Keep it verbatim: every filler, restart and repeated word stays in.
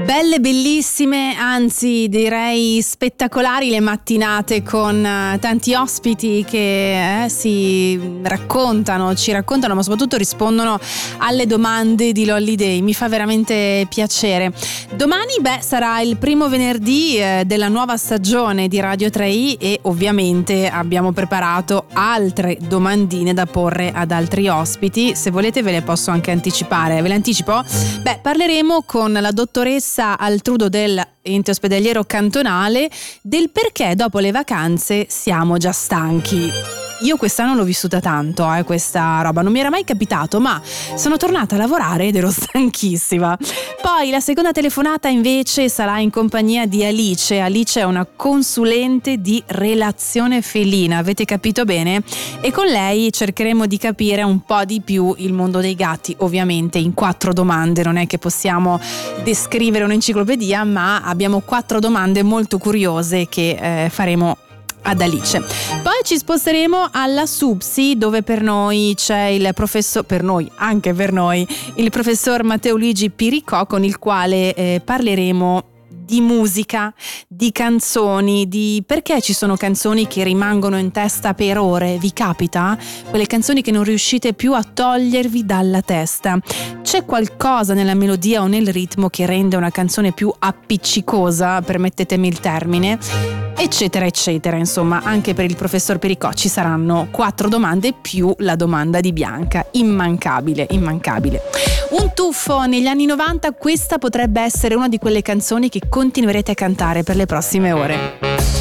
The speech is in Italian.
Belle, bellissime, anzi direi spettacolari le mattinate con uh, tanti ospiti che eh, si raccontano, ci raccontano, ma soprattutto rispondono alle domande di Lolly Day. Mi fa veramente piacere. Domani, beh, sarà il primo venerdì eh, della nuova stagione di Radio tre i e ovviamente abbiamo preparato altre domandine da porre ad altri ospiti. Se volete ve le posso anche anticipare. Ve le anticipo? Beh, parleremo con la dottoressa Altrudo del ente ospedaliero cantonale del perché dopo le vacanze siamo già stanchi. Io quest'anno l'ho vissuta tanto, eh, questa roba, non mi era mai capitato, ma sono tornata a lavorare ed ero stanchissima. Poi la seconda telefonata invece sarà in compagnia di Alice. Alice è una consulente di relazione felina, avete capito bene? E con lei cercheremo di capire un po' di più il mondo dei gatti, ovviamente in quattro domande. Non è che possiamo descrivere un'enciclopedia, ma abbiamo quattro domande molto curiose che eh, faremo ad Alice. Poi ci sposteremo alla Subsi, dove per noi c'è il professor, per noi, anche per noi, il professor Matteo Luigi Piricò, con il quale eh, parleremo di musica, di canzoni, di perché ci sono canzoni che rimangono in testa per ore. Vi capita? Quelle canzoni che non riuscite più a togliervi dalla testa. C'è qualcosa nella melodia o nel ritmo che rende una canzone più appiccicosa, permettetemi il termine, eccetera eccetera. Insomma, anche per il professor Piricò ci saranno quattro domande più la domanda di Bianca. Immancabile, immancabile. Un tuffo negli anni novanta, questa potrebbe essere una di quelle canzoni che continuerete a cantare per le prossime ore.